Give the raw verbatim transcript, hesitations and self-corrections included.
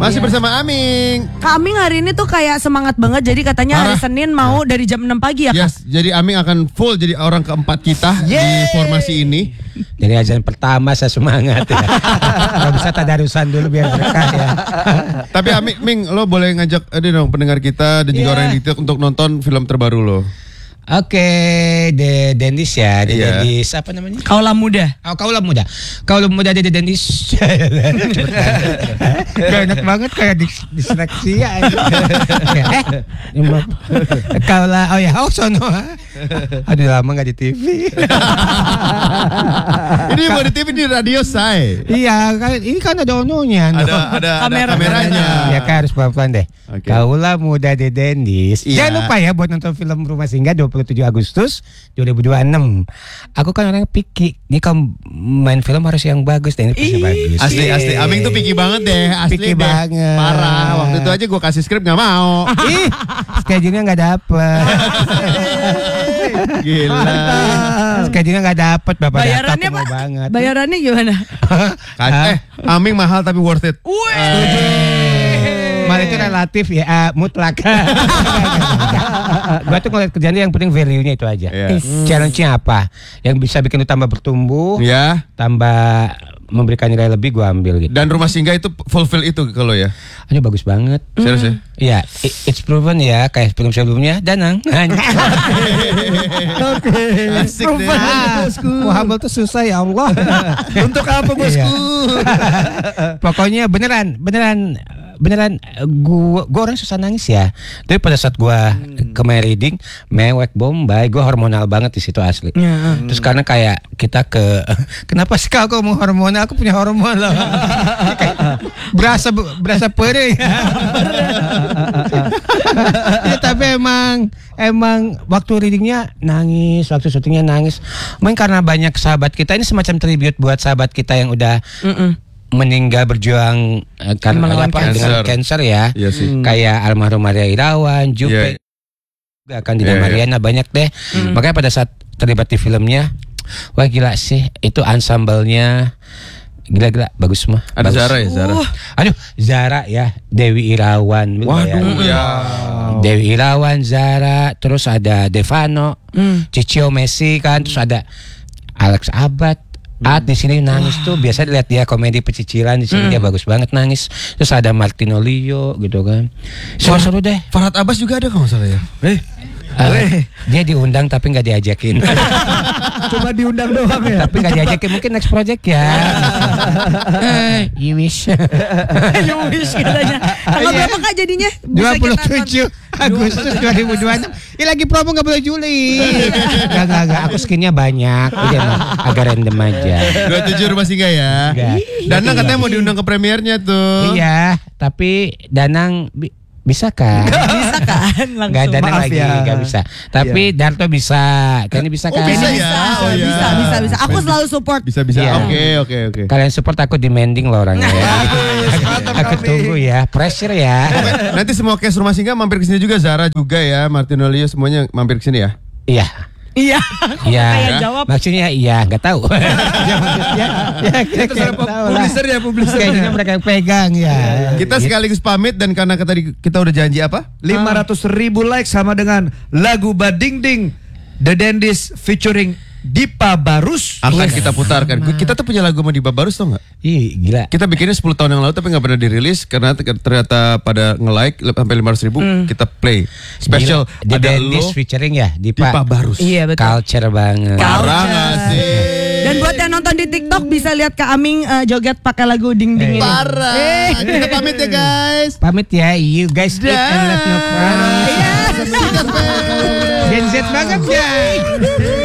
Masih bersama Aming. Kak Aming hari ini tuh kayak semangat banget. Jadi katanya hari Parah. Senin mau dari jam enam pagi ya Kak? Yes, jadi Aming akan full jadi orang keempat kita di formasi ini. Dari azan pertama saya semangat ya. Kalau bisa tadarusan dulu biar berkah ya. Tapi Aming, Ming, lo boleh ngajak ada dong pendengar kita dan juga Yeah. orang yang di TikTok untuk nonton film terbaru lo. Oke, The Dentist ya, The Iya. Dentist apa namanya? Kaulah muda. Oh, kaulah muda. Kaulah muda The Dentist. Gak enak banget kayak dis disleksia. eh, kaulah, oh ya, oh sono. Aduh lama gak di T V. Ini mau di T V di radio say. Iya, kan ini kan ada ononya. Ada no. ada, ada Kamera. kameranya. Ya kan harus pelan-pelan deh. Oke. Kaulah muda The Dentist. Iya. Jangan lupa ya buat nonton film Rumah Singgah dua puluh tujuh Agustus dua ribu dua puluh enam. Aku kan orang picky. Ini kalau main film harus yang bagus dan ini pasti Ih. bagus. Asli asli Aming tuh picky banget deh, asli Picky deh. banget. Parah. Waktu itu aja gue kasih skrip nggak mau. Ih, schedule-nya nggak dapet. Gila. Schedule-nya nggak dapet. Bapak Bayarannya datang, Pak? mau banget. Bayarannya gimana? Kan, eh, Aming mahal tapi worth it. Malah itu relatif ya, uh, mutlak. Gua tuh ngeliat kerjaan yang penting value-nya itu aja. Iya. Challenge-nya apa? Yang bisa bikin lu tambah bertumbuh, Ya. tambah memberikan nilai lebih, gua ambil gitu. Dan Rumah Singgah itu fulfill itu kalau ya. Aduh bagus banget. Serius ya? Iya, i- it's proven ya kayak film sebelumnya. Danang. Asik deh. Ah, Muhammad tuh susah ya Allah. Untuk apa Iya. Pokoknya beneran, beneran, beneran. eh, Gua, gua orang susah nangis ya. Tapi pada saat gua ke my reading, mewek Bombay, gua hormonal banget di situ asli. Terus karena kayak kita ke, kenapa sih kau mau hormonal? Aku punya hormon loh. Kayak berasa berasa perih. Ya, tapi emang emang waktu readingnya nangis, waktu syutingnya nangis. Mungkin karena banyak sahabat kita, ini semacam tribute buat sahabat kita yang udah Mm-mm. meninggal berjuang eh, karena Melawan apa, cancer. dengan cancer ya. Iya sih. Kayak almarhum Maria Irawan, Jupe, Iya. juga kan Dina Iya, iya. Mariana banyak deh. Makanya pada saat terlibat di filmnya, wah gila sih itu ensemble-nya. Gila-gila bagus semua. Ada Bagus. Zara ya, Zara. Aduh, Zara ya, Dewi Irawan. Lu Waduh bayangin. ya. Dewi Irawan, Zara, terus ada Devano, Cicio Messi kan, terus ada Alex Abad. At di sini nangis tuh biasa dilihat dia komedi pecicilan, di sini dia bagus banget nangis. Terus ada Martino Leo gitu kan. Seru-seru deh. Farhad Abbas juga ada kalau nggak salah ya. Eh, Eh, dia diundang tapi nggak diajakin. Cuma diundang doang ya. Tapi nggak diajakin, mungkin next project ya. Eh, you wish. You wish katanya. Tanggal berapa Kak jadinya? Bisa dua puluh kita tujuh Agustus dua ribu dua puluh enam. Ini lagi promo nggak boleh Juli. Gak gak gak. Aku skinnya banyak. Udah emang agak random aja. dua puluh tujuh Rumah Singgah ya. Enggak. Danang katanya mau diundang ke premiernya tuh. Iya, tapi Danang bi- bisa kan? Bisa kan langsung. Gak Danang Maaf lagi, ya. gak bisa. Tapi Darto bisa. Kan bisa Oh, kan? bisa ya? Bisa, Oh, iya. bisa, bisa, bisa. Aku selalu support. Bisa bisa. Iya. Oke oke oke. Kalian support aku demanding loh orangnya ya. Aku tunggu ya, pressure ya. Nanti semua cast Rumah Singgah mampir ke sini juga, Zara juga ya, Martino Leo semuanya mampir ke sini ya. Iya. Iya. Iya. Kayak jawab. Maksudnya iya, nggak tahu. Ya, maksudnya, ya, kita terserah publisher ya, publisher Kayaknya ya. mereka yang pegang ya. Kita sekaligus pamit dan karena tadi kita udah janji apa? lima ratus ribu like sama dengan lagu Bading Ding The Dentist featuring Dipa Barus. Akan kita putarkan. Kita tuh punya lagu sama Dipa Barus tau nggak? Ih, gila. Kita bikinnya sepuluh tahun yang lalu tapi nggak pernah dirilis karena ternyata pada nge-like sampai lima ratus ribu kita play. Special Gila. The ada Dentist lo featuring ya Dipa, Dipa Barus. Iya betul. Culture banget. Parah nggak sih? Dan buat yang nonton di TikTok bisa lihat Kak Aming eh, joget pakai lagu Ding Ding ini. Parah. Kita pamit ya guys. Pamit ya, you guys eat and let no cry. Gen Z banget ya.